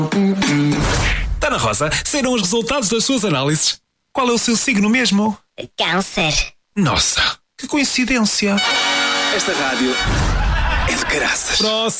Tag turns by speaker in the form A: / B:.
A: Ana Rosa, saíram os resultados das suas análises. Qual é o seu signo mesmo?
B: Câncer.
A: Nossa, que coincidência.
C: Esta rádio é de caraças.
A: Próximo.